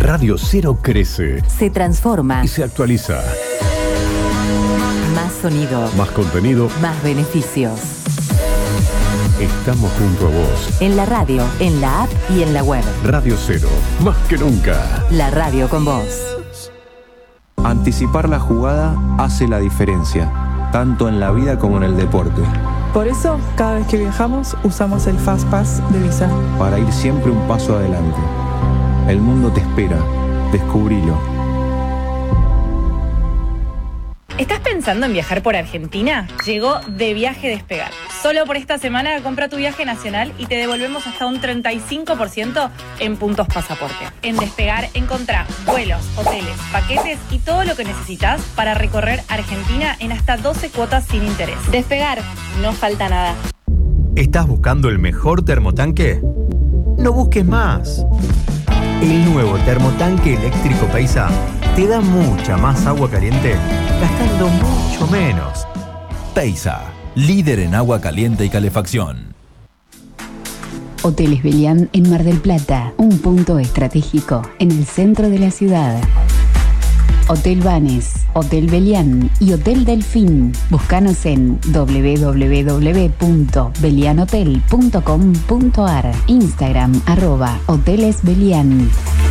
Radio Cero crece, se transforma y se actualiza. Más sonido, Más contenido, más beneficios. Estamos junto a vos. En la radio, en la app y en la web. Radio Cero, más que nunca. La radio con vos. Anticipar la jugada hace la diferencia, tanto en la vida como en el deporte. Por eso, cada vez que viajamos, usamos el FastPass de Visa. Para ir siempre un paso adelante. El mundo te espera. Descubrilo. ¿Estás pensando en viajar por Argentina? Llegó De Viaje Despegar. Solo por esta semana compra tu viaje nacional y te devolvemos hasta un 35% en puntos pasaporte. En Despegar encontrá vuelos, hoteles, paquetes y todo lo que necesitas para recorrer Argentina en hasta 12 cuotas sin interés. Despegar, no falta nada. ¿Estás buscando el mejor termotanque? No busques más. El nuevo termotanque eléctrico Paisa te da mucha más agua caliente gastando mucho menos. Paisa, líder en agua caliente y calefacción. Hoteles Belián en Mar del Plata, un punto estratégico en el centro de la ciudad. Hotel Banes, Hotel Belián y Hotel Delfín. Búscanos en www.belianhotel.com.ar. Instagram @hotelesbelián.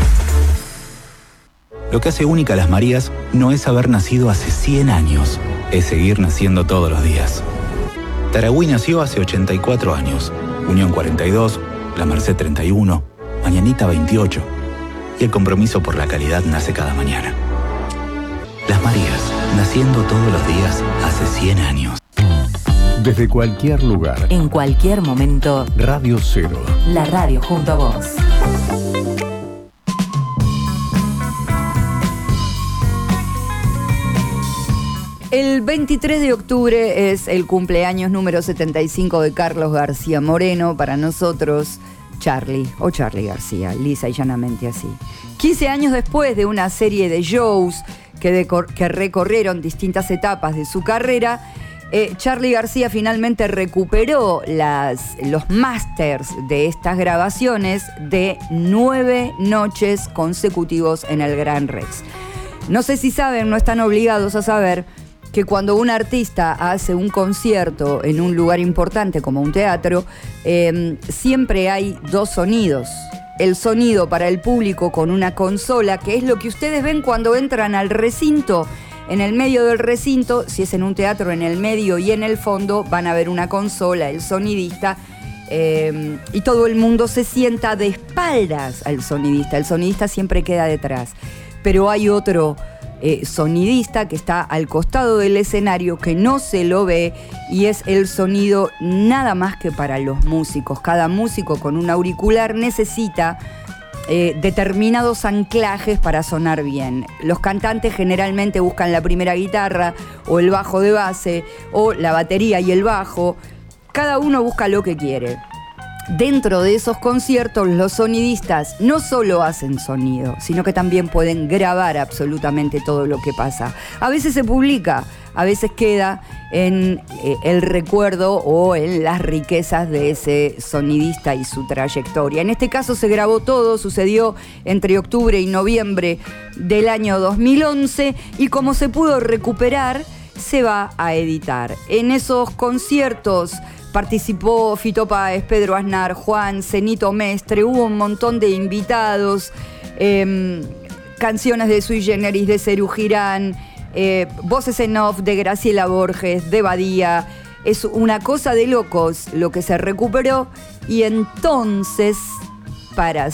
Lo que hace única a Las Marías no es haber nacido hace 100 años, es seguir naciendo todos los días. Taragüí nació hace 84 años, Unión 42, La Merced 31, Mañanita 28, y el compromiso por la calidad nace cada mañana. Las Marías, naciendo todos los días hace 100 años. Desde cualquier lugar. En cualquier momento. Radio Cero. La radio junto a vos. El 23 de octubre es el cumpleaños número 75 de Carlos García Moreno. Para nosotros, Charly, o Charly García, lisa y llanamente así. 15 años después de una serie de shows que recorrieron distintas etapas de su carrera, Charly García finalmente recuperó los masters de estas grabaciones de 9 noches consecutivos en el Gran Rex. No sé si saben, no están obligados a saber que cuando un artista hace un concierto en un lugar importante como un teatro, siempre hay dos sonidos. El sonido para el público con una consola, que es lo que ustedes ven cuando entran al recinto. En el medio del recinto, si es en un teatro, en el medio y en el fondo, van a ver una consola, el sonidista, y todo el mundo se sienta de espaldas al sonidista. El sonidista siempre queda detrás. Pero hay otro sonidista que está al costado del escenario, que no se lo ve, y es el sonido nada más que para los músicos. Cada músico con un auricular necesita determinados anclajes para sonar bien. Los cantantes generalmente buscan la primera guitarra o el bajo de base o la batería y el bajo. Cada uno busca lo que quiere. Dentro de esos conciertos, los sonidistas no solo hacen sonido, sino que también pueden grabar absolutamente todo lo que pasa. A veces se publica, a veces queda en el recuerdo o en las riquezas de ese sonidista y su trayectoria. En este caso se grabó todo, sucedió entre octubre y noviembre del año 2011, y como se pudo recuperar, se va a editar. En esos conciertos participó Fito Páez, Pedro Aznar, Juan, Zenito Mestre, hubo un montón de invitados, canciones de Sui Generis, de Serú Girán, voces en off de Graciela Borges, de Badía. Es una cosa de locos lo que se recuperó, y entonces, para